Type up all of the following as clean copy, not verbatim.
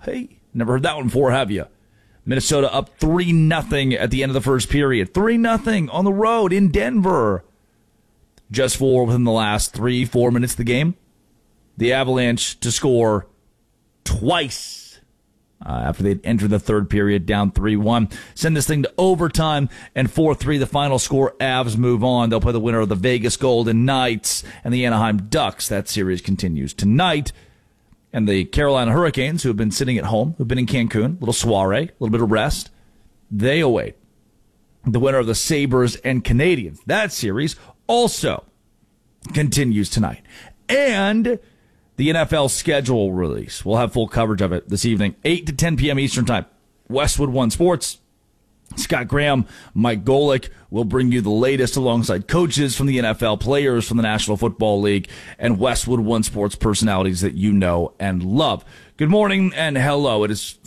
Hey, never heard that one before, have you? Minnesota up 3-0 at the end of the first period. 3-0 on the road in Denver. Just within the last 3-4 minutes of the game, the Avalanche to score twice after they'd entered the third period down 3-1. Send this thing to overtime, and 4-3 the final score. Avs move on. They'll play the winner of the Vegas Golden Knights and the Anaheim Ducks. That series continues tonight. And the Carolina Hurricanes, who have been sitting at home, who've been in Cancun, a little soiree, a little bit of rest, they await the winner of the Sabres and Canadiens. That series also continues tonight. And the NFL schedule release. We'll have full coverage of it this evening, 8 to 10 p.m. Eastern Time. Westwood One Sports. Scott Graham, Mike Golick will bring you the latest alongside coaches from the NFL, players from the National Football League, and Westwood One Sports personalities that you know and love. Good morning and hello. It is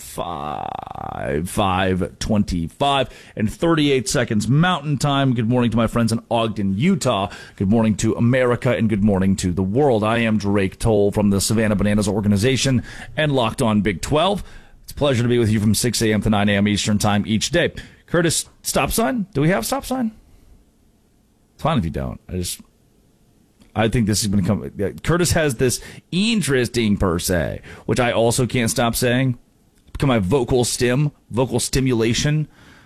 5:25 and 38 seconds Mountain Time. Good morning to my friends in Ogden, Utah. Good morning to America and good morning to the world. I am Drake Toll from the Savannah Bananas organization and Locked On Big 12. It's a pleasure to be with you from 6 a.m. to 9 a.m. Eastern Time each day. Curtis, stop sign? Do we have stop sign? It's fine if you don't. I think this is going to come. Curtis has this interesting per se, which I also can't stop saying. Become my vocal stimulation,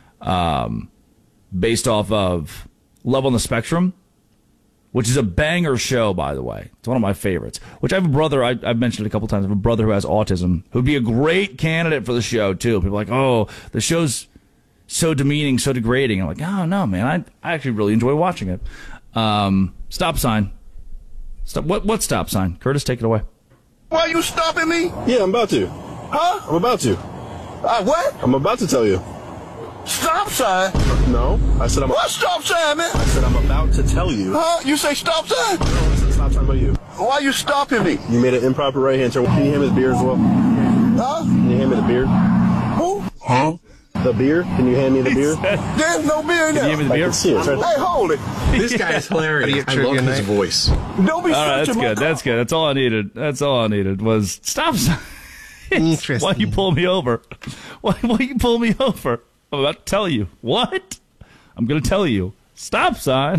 based off of Love on the Spectrum, which is a banger show, by the way. It's one of my favorites. Which I have a brother, I've mentioned it a couple times, I have a brother who has autism, who'd be a great candidate for the show, too. People are like, oh, the show's so demeaning, so degrading. I'm like, oh, no, man, I actually really enjoy watching it. Stop sign. Stop. What stop sign? Curtis, take it away. Why you stopping me? Yeah, I'm about to. Huh? I'm about to. What? I'm about to tell you. Stop sign? No, I said What stop sign, man? I said I'm about to tell you. Huh? You say stop sign? No, I said stop sign by you. Why you stopping me? You made an improper right hand turn. Can you hand me the beer as well? Huh? Can you hand me the beer? Who? Huh? The beer? Can you hand me the beer? There's no beer in there. Can you give me the I beer? can see it. It's right there. Hey, hold it. This guy is hilarious. I love his voice. Don't be All right, searching that's good. my That's good. That's all I needed. That's all I needed was stop sign. Interesting. Why you pull me over? Why you pull me over? I'm about to tell you. What? I'm going to tell you. Stop sign.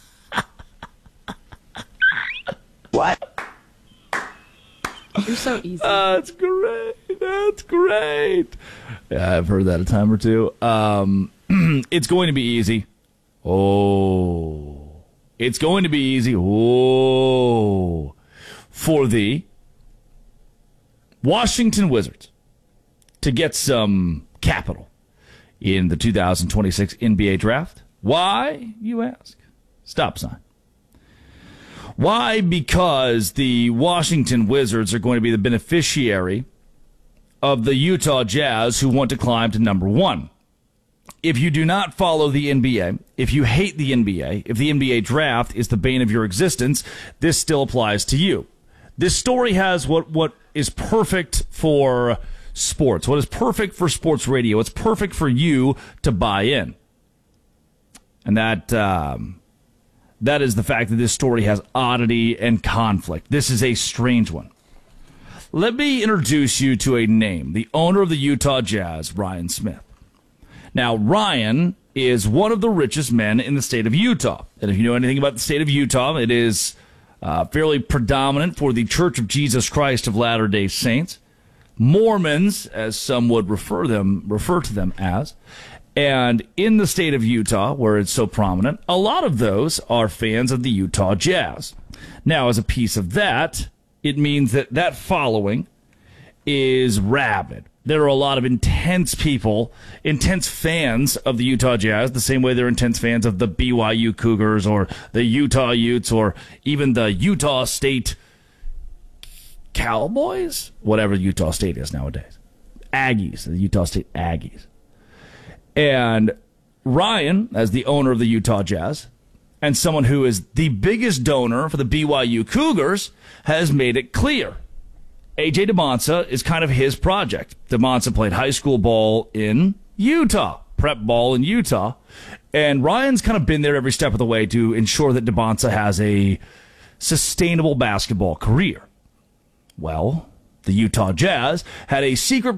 What? You're so easy. That's great. That's great. Yeah, I've heard that a time or two. It's going to be easy. Oh. It's going to be easy. Oh. For the Washington Wizards to get some capital in the 2026 NBA draft. Why, you ask? Stop sign. Why? Because the Washington Wizards are going to be the beneficiary of the Utah Jazz, who want to climb to number one. If you do not follow the NBA, if you hate the NBA, if the NBA draft is the bane of your existence, this still applies to you. This story has what is perfect for sports, what is perfect for sports radio. It's perfect for you to buy in. And that is the fact that this story has oddity and conflict. This is a strange one. Let me introduce you to a name, the owner of the Utah Jazz, Ryan Smith. Now, Ryan is one of the richest men in the state of Utah. And if you know anything about the state of Utah, it is fairly predominant for the Church of Jesus Christ of Latter-day Saints, Mormons, as some would refer to them as. And in the state of Utah, where it's so prominent, a lot of those are fans of the Utah Jazz. Now, as a piece of that, it means that following is rabid. There are a lot of intense people, intense fans of the Utah Jazz, the same way they're intense fans of the BYU Cougars or the Utah Utes or even the Utah State Cowboys, whatever Utah State is nowadays. Aggies, the Utah State Aggies. And Ryan, as the owner of the Utah Jazz, and someone who is the biggest donor for the BYU Cougars, has made it clear. A.J. DeMonsa is kind of his project. DeMonsa played high school ball in Utah, prep ball in Utah, and Ryan's kind of been there every step of the way to ensure that DeMonsa has a sustainable basketball career. Well, the Utah Jazz had a secret